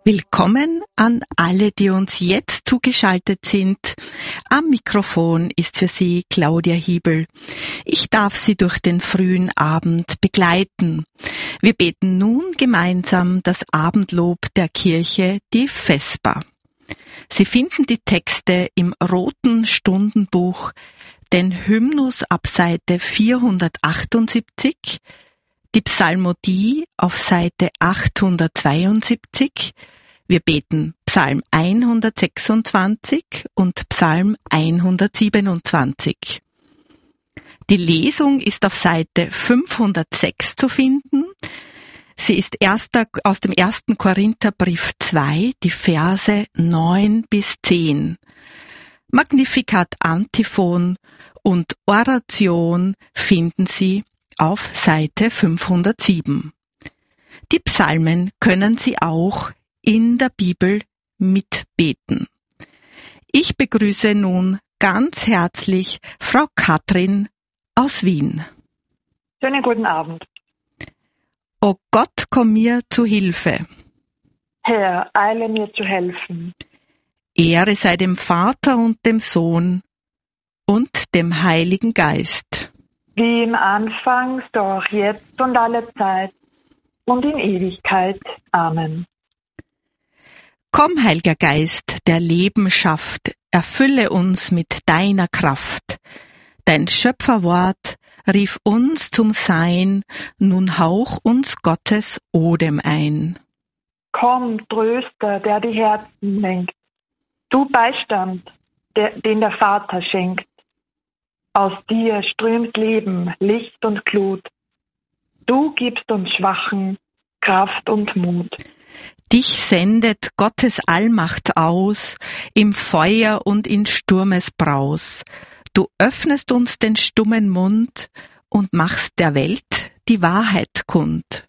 Willkommen an alle, die uns jetzt zugeschaltet sind. Am Mikrofon ist für Sie Claudia Hiebel. Ich darf Sie durch den frühen Abend begleiten. Wir beten nun gemeinsam das Abendlob der Kirche, die Vesper. Sie finden die Texte im Roten Stundenbuch, den Hymnus ab Seite 478, die Psalmodie auf Seite 872. Wir beten Psalm 126 und Psalm 127. Die Lesung ist auf Seite 506 zu finden. Sie ist aus dem 1. Korintherbrief 2, die Verse 9 bis 10. Magnificat Antiphon und Oration finden Sie auf Seite 507. Die Psalmen können Sie auch in der Bibel mitbeten. Ich begrüße nun ganz herzlich Frau Katrin aus Wien. Schönen guten Abend. O Gott, komm mir zu Hilfe. Herr, eile mir zu helfen. Ehre sei dem Vater und dem Sohn und dem Heiligen Geist. Wie im Anfang, so auch jetzt und alle Zeit und in Ewigkeit. Amen. Komm, Heiliger Geist, der Leben schafft, erfülle uns mit deiner Kraft. Dein Schöpferwort rief uns zum Sein, nun hauch uns Gottes Odem ein. Komm, Tröster, der die Herzen lenkt, du Beistand, den der Vater schenkt. Aus dir strömt Leben, Licht und Glut. Du gibst uns Schwachen Kraft und Mut. Dich sendet Gottes Allmacht aus, im Feuer und in Sturmesbraus. Du öffnest uns den stummen Mund und machst der Welt die Wahrheit kund.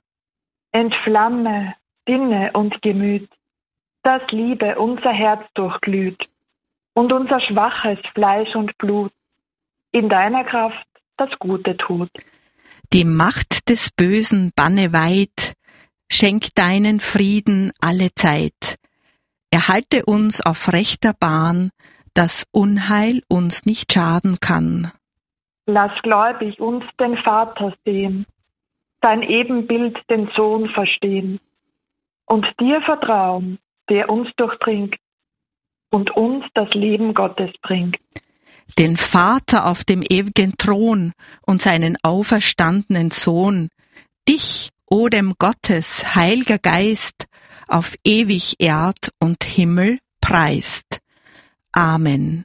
Entflamme Sinne und Gemüt, dass Liebe unser Herz durchglüht und unser schwaches Fleisch und Blut in deiner Kraft das Gute tut. Die Macht des Bösen banne weit, schenk deinen Frieden alle Zeit. Erhalte uns auf rechter Bahn, dass Unheil uns nicht schaden kann. Lass gläubig uns den Vater sehen, sein Ebenbild den Sohn verstehen und dir vertrauen, der uns durchdringt und uns das Leben Gottes bringt. Den Vater auf dem ewigen Thron und seinen auferstandenen Sohn, dich, o dem Gottes, heilger Geist, auf ewig Erd und Himmel preist. Amen.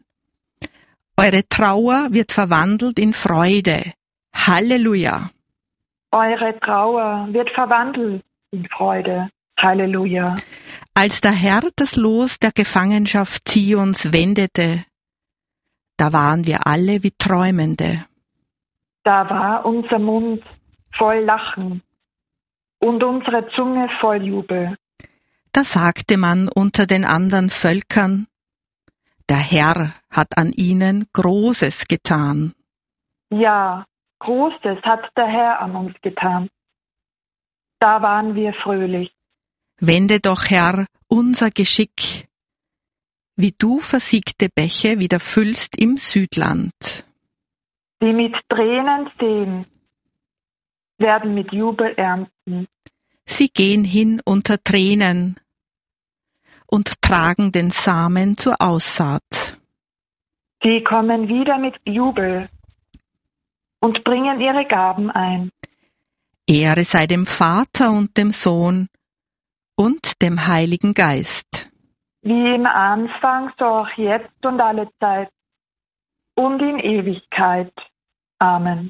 Eure Trauer wird verwandelt in Freude. Halleluja. Eure Trauer wird verwandelt in Freude. Halleluja. Als der Herr das Los der Gefangenschaft Zions wendete, da waren wir alle wie Träumende. Da war unser Mund voll Lachen und unsere Zunge voll Jubel. Da sagte man unter den anderen Völkern, der Herr hat an ihnen Großes getan. Ja, Großes hat der Herr an uns getan. Da waren wir fröhlich. Wende doch, Herr, unser Geschick, wie du versiegte Bäche wieder füllst im Südland. Die mit Tränen sehen, werden mit Jubel ernten. Sie gehen hin unter Tränen und tragen den Samen zur Aussaat. Sie kommen wieder mit Jubel und bringen ihre Gaben ein. Ehre sei dem Vater und dem Sohn und dem Heiligen Geist. Wie im Anfang, so auch jetzt und alle Zeit und in Ewigkeit. Amen.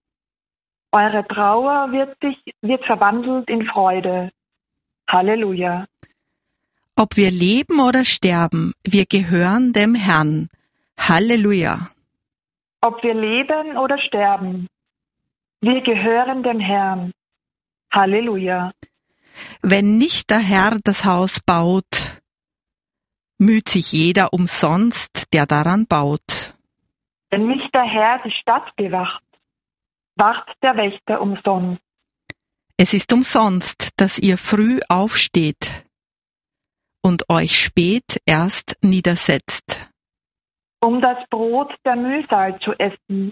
Eure Trauer wird verwandelt in Freude. Halleluja. Ob wir leben oder sterben, wir gehören dem Herrn. Halleluja. Ob wir leben oder sterben, wir gehören dem Herrn. Halleluja. Wenn nicht der Herr das Haus baut, müht sich jeder umsonst, der daran baut. Wenn nicht der Herr die Stadt bewacht, wacht der Wächter umsonst. Es ist umsonst, dass ihr früh aufsteht. und euch spät erst niedersetzt. Um das Brot der Mühsal zu essen.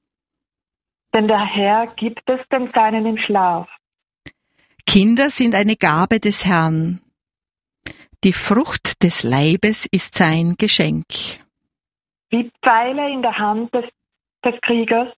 Denn der Herr gibt es den Seinen im Schlaf. Kinder sind eine Gabe des Herrn. Die Frucht des Leibes ist sein Geschenk. Wie Pfeile in der Hand des Kriegers,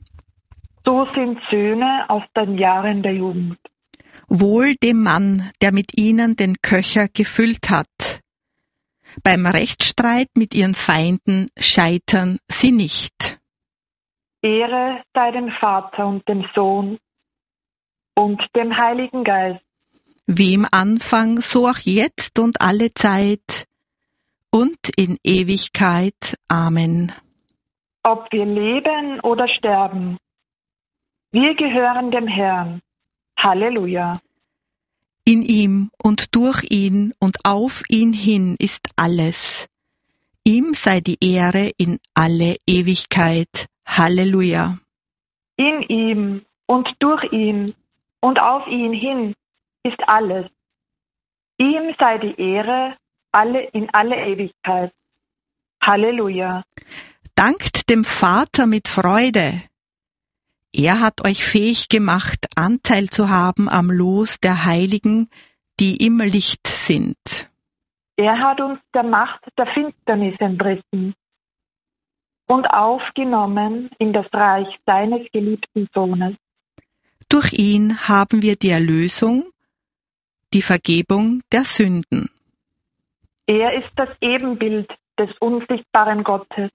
so sind Söhne aus den Jahren der Jugend. Wohl dem Mann, der mit ihnen den Köcher gefüllt hat. Beim Rechtsstreit mit ihren Feinden scheitern sie nicht. Ehre sei dem Vater und dem Sohn und dem Heiligen Geist. Wie im Anfang, so auch jetzt und alle Zeit und in Ewigkeit. Amen. Ob wir leben oder sterben, wir gehören dem Herrn. Halleluja. In ihm und durch ihn und auf ihn hin ist alles. Ihm sei die Ehre in alle Ewigkeit. Halleluja. In ihm und durch ihn und auf ihn hin ist alles. Ihm sei die Ehre in alle Ewigkeit. Halleluja. Dankt dem Vater mit Freude. Er hat euch fähig gemacht, Anteil zu haben am Los der Heiligen, die im Licht sind. Er hat uns der Macht der Finsternis entrissen und aufgenommen in das Reich seines geliebten Sohnes. Durch ihn haben wir die Erlösung, die Vergebung der Sünden. Er ist das Ebenbild des unsichtbaren Gottes,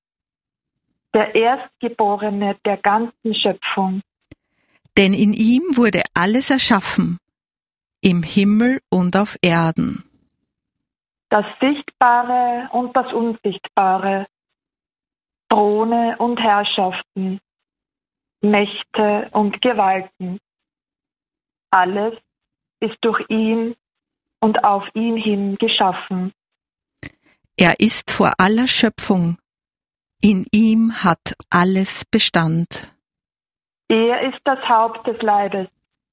der Erstgeborene der ganzen Schöpfung. Denn in ihm wurde alles erschaffen, im Himmel und auf Erden. Das Sichtbare und das Unsichtbare, Throne und Herrschaften, Mächte und Gewalten. Alles ist durch ihn und auf ihn hin geschaffen. Er ist vor aller Schöpfung. In ihm hat alles Bestand. Er ist das Haupt des Leibes.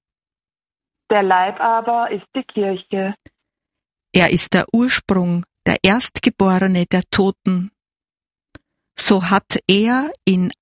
Der Leib aber ist die Kirche. Er ist der Ursprung, der Erstgeborene der Toten. So hat er in